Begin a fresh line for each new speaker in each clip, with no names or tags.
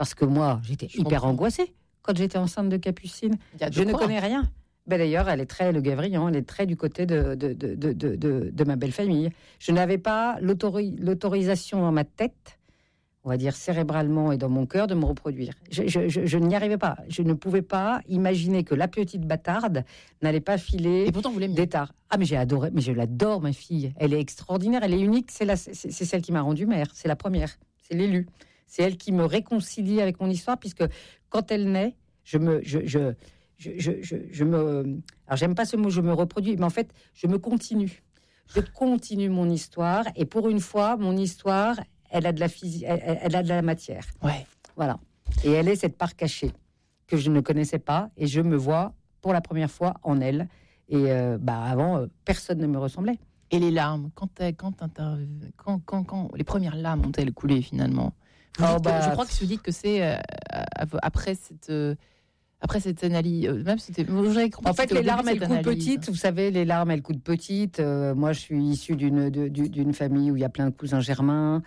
Parce que moi, j'étais hyper angoissée quand j'étais enceinte de Capucine. Je ne connais rien. Ben d'ailleurs, elle est très Le Gavrian, elle est très du côté de ma belle famille. Je n'avais pas l'autorisation dans ma tête, on va dire cérébralement et dans mon cœur, de me reproduire. Je n'y arrivais pas. Je ne pouvais pas imaginer que la petite bâtarde n'allait pas filer.
Et pourtant, vous l'aimez.
Des tares. Ah, mais j'ai adoré, mais je l'adore, ma fille. Elle est extraordinaire, elle est unique. C'est celle qui m'a rendue mère. C'est la première. C'est l'élu. C'est elle qui me réconcilie avec mon histoire, puisque quand elle naît, alors j'aime pas ce mot, je me reproduis, mais en fait, je continue mon histoire, et pour une fois, mon histoire, elle a de la physique, elle a de la matière.
Ouais.
Voilà. Et elle est cette part cachée que je ne connaissais pas, et je me vois pour la première fois en elle. Et avant, personne ne me ressemblait.
Et les larmes, quand les premières larmes ont-elles coulé finalement? Je crois que vous dites que c'est après cette analyse, même c'était.
En fait, les larmes, elles coulent petites. Vous savez, les larmes, elles coulent petites. Moi, je suis issue d'une famille où il y a plein de cousins germains.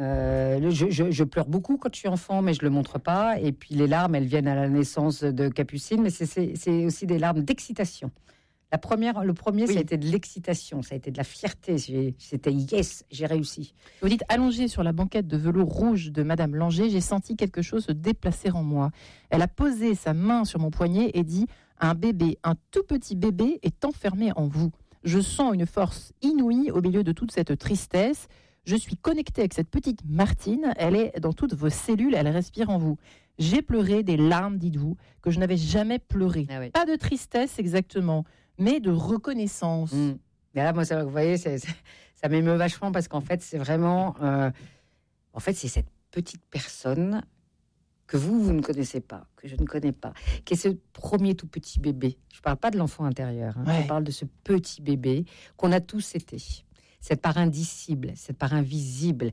Je pleure beaucoup quand je suis enfant, mais je le montre pas. Et puis les larmes, elles viennent à la naissance de Capucine, mais c'est aussi des larmes d'excitation. Le premier, ça a été de l'excitation, ça a été de la fierté. C'était yes, j'ai réussi.
Vous dites, allongée sur la banquette de velours rouge de Madame Langer, j'ai senti quelque chose se déplacer en moi. Elle a posé sa main sur mon poignet et dit, un tout petit bébé est enfermé en vous. Je sens une force inouïe au milieu de toute cette tristesse. Je suis connectée avec cette petite Martine. Elle est dans toutes vos cellules, elle respire en vous. J'ai pleuré des larmes, dites-vous, que je n'avais jamais pleuré.
Ah oui.
Pas de tristesse exactement, mais de reconnaissance.
Mais là, moi, vous voyez, ça m'émeut vachement parce qu'en fait, c'est vraiment... c'est cette petite personne que vous ne connaissez pas, que je ne connais pas, qui est ce premier tout petit bébé. Je ne parle pas de l'enfant intérieur,
Ouais.
Je parle de ce petit bébé qu'on a tous été. Cette part indicible, cette part invisible,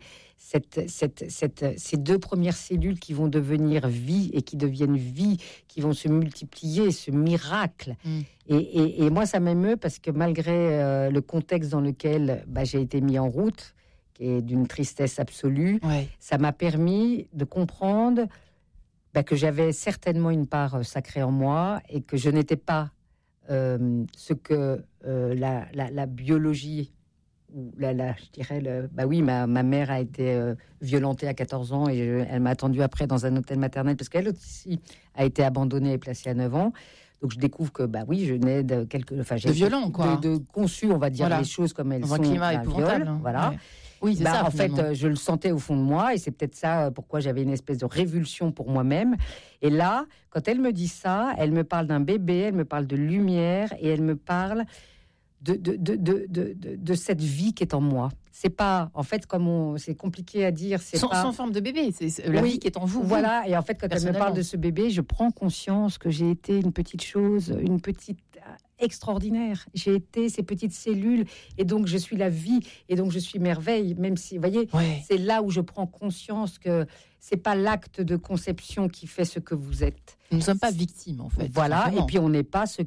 ces deux premières cellules qui vont devenir vie et qui deviennent vie, qui vont se multiplier, ce miracle. Et moi, ça m'émeut parce que malgré le contexte dans lequel j'ai été mis en route, qui est d'une tristesse absolue, ça m'a permis de comprendre que j'avais certainement une part sacrée en moi et que je n'étais pas ce que la biologie... je dirais, ma mère a été violentée à 14 ans et elle m'a attendue après dans un hôtel maternel parce qu'elle aussi a été abandonnée et placée à 9 ans. Donc je découvre que, je nais de j'ai
violent, quoi.
De conçu, on va dire les choses comme elles
dans
sont.
Un climat épouvantable.
Viol, voilà.
Ouais. Oui, c'est ça.
En fait, je le sentais au fond de moi et c'est peut-être ça pourquoi j'avais une espèce de révulsion pour moi-même. Et là, quand elle me dit ça, elle me parle d'un bébé, elle me parle de lumière et elle me parle de cette vie qui est en moi. C'est pas, en fait, c'est compliqué à dire. C'est
sans forme de bébé, c'est la vie qui est en vous.
Voilà, et en fait, quand elle me parle de ce bébé, je prends conscience que j'ai été une petite extraordinaire. J'ai été ces petites cellules, et donc je suis la vie, et donc je suis merveille, même si, vous voyez, c'est là où je prends conscience que c'est pas l'acte de conception qui fait ce que vous êtes.
Nous ne sommes pas victimes, en fait.
Voilà, et puis on n'est pas je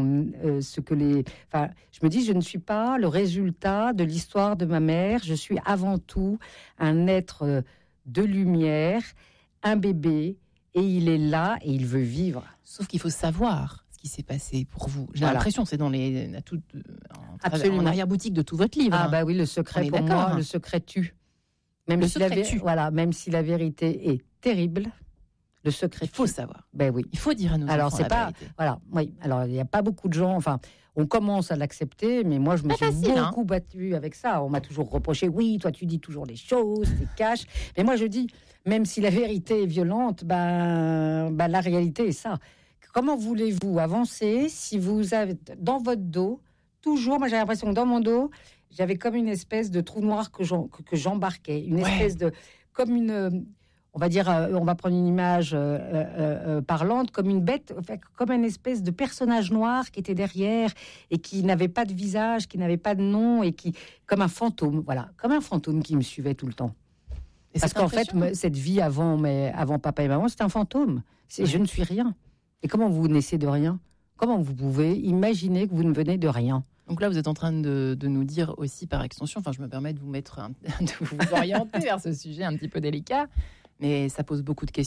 me dis, je ne suis pas le résultat de l'histoire de ma mère. Je suis avant tout un être de lumière, un bébé, et il est là et il veut vivre.
Sauf qu'il faut savoir ce qui s'est passé pour vous. J'ai l'impression, c'est dans en arrière-boutique de tout votre livre.
Ah oui, le secret pour moi, le secret tue. Même si la vérité est terrible. Le secret.
Il faut savoir.
Oui.
Il faut dire à nos enfants la vérité.
Voilà. Oui. Alors, il n'y a pas beaucoup de gens. Enfin, on commence à l'accepter, mais moi, je me suis beaucoup battue avec ça. On m'a toujours reproché. Oui, toi, tu dis toujours les choses, tu caches. Mais moi, je dis, même si la vérité est violente, la réalité est ça. Comment voulez-vous avancer si vous avez dans votre dos toujours, moi, j'ai l'impression que dans mon dos, j'avais comme une espèce de trou noir que j'embarquais, une espèce de, comme une. On va dire, on va prendre une image parlante, comme une bête, comme une espèce de personnage noir qui était derrière et qui n'avait pas de visage, qui n'avait pas de nom et qui, comme un fantôme, voilà, comme un fantôme qui me suivait tout le temps. Et parce qu'en fait, cette vie avant papa et maman, c'est un fantôme. Je ne suis rien. Et comment vous naissez de rien ? Comment vous pouvez imaginer que vous ne venez de rien ?
Donc là, vous êtes en train de nous dire aussi par extension, je me permets de vous orienter vers ce sujet un petit peu délicat, mais ça pose beaucoup de questions.